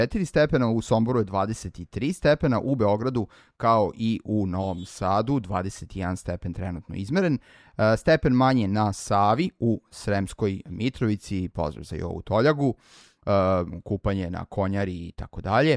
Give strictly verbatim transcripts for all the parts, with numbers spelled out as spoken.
četiri stepena, u Somboru je dvadeset tri stepena, u Beogradu kao i u Novom Sadu dvadeset jedan stepen trenutno izmeren. Stepen manje na Savi u Sremskoj Mitrovici, pozdrav za Jovu Toljagu, kupanje na Konjari i tako dalje.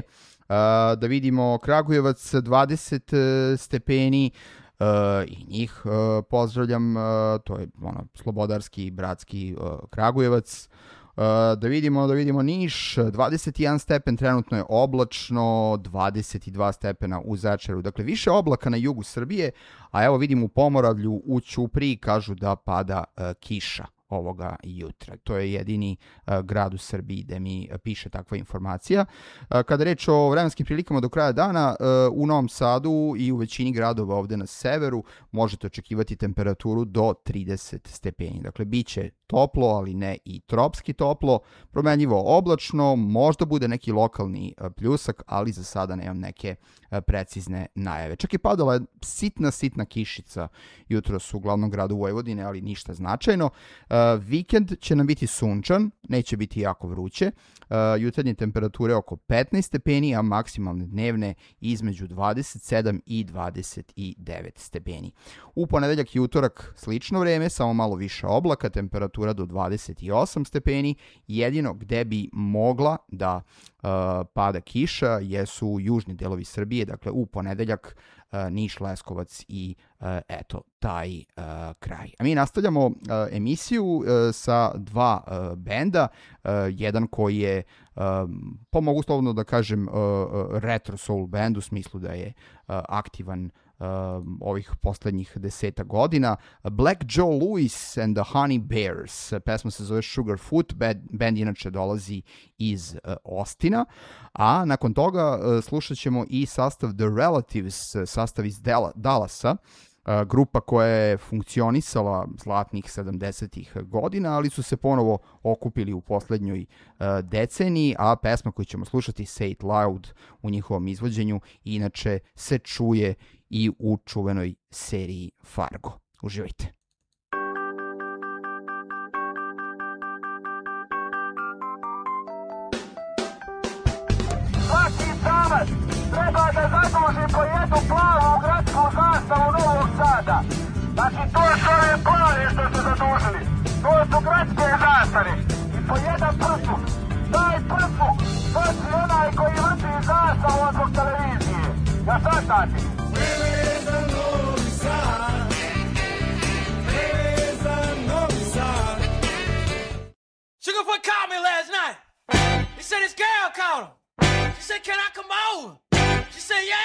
Da vidimo Kragujevac dvadeset stepeni, Uh, i njih uh, pozdravljam, uh, to je ono, slobodarski, bratski uh, Kragujevac. Uh, da vidimo, da vidimo Niš, dvadeset jedan stepen, trenutno je oblačno, dvadeset dva stepena u Zaječaru, dakle više oblaka na jugu Srbije, a evo vidim u Pomoravlju, u Ćupriji kažu da pada uh, kiša ovoga jutra. To je jedini uh, grad u Srbiji gde mi uh, piše takva informacija. Uh, kada reč o vremenskim prilikama do kraja dana, uh, u Novom Sadu i u većini gradova ovde na severu možete očekivati temperaturu do trideset stepeni. Dakle, bit će toplo, ali ne i tropski toplo, promenljivo oblačno, možda bude neki lokalni uh, pljusak, ali za sada nemam neke uh, precizne najave. Čak je padala sitna, sitna kišica jutros u glavnom gradu Vojvodine, ali ništa značajno. Uh, vikend će nam biti sunčan, neće biti jako vruće, uh, jutarnje temperature oko petnaest stepeni, a maksimalne dnevne između dvadeset sedam i dvadeset devet stepeni. U ponedeljak i utorak slično vreme, samo malo više oblaka, temperatura do dvadeset osam stepeni, jedino gde bi mogla da uh, pada kiša jesu južni delovi Srbije, dakle u ponedeljak uh, Niš, Leskovac i uh, eto taj uh, kraj. A mi nastavljamo uh, emisiju uh, sa dva uh, benda, uh, jedan koji je uh, pa mogu slobodno da kažem uh, uh, retro soul band u smislu da je uh, aktivan Uh, ovih poslednjih deseta godina. Black Joe Lewis and the Honey Bears. Pesma se zove Sugarfoot, band, band inače dolazi iz uh, Austina, a nakon toga uh, slušat ćemo i sastav The Relatives, sastav iz Dela, Dallasa, Uh, grupa koja je funkcionisala zlatnih sedamdesetih godina, ali su se ponovo okupili u poslednjoj uh, deceniji, a pesma koju ćemo slušati, Say It Loud, u njihovom izvođenju, inače se čuje i u čuvenoj seriji Fargo. Uživajte. Svaki samac treba da zaduži po jednu plavu gradsku zastavu Novog Sada. Znači, to su ove plave što su zadužili. To su gradske zastave. I po jedan prfuk. Taj prfuk nosi onaj koji vrti zastavu od zbog televizije. Ja sad tati. Vreme za Novi Sad. Vreme za Novi Sad. Sugarfoot called me last night. He said his girl called him. She said, can I come over? She said, yeah.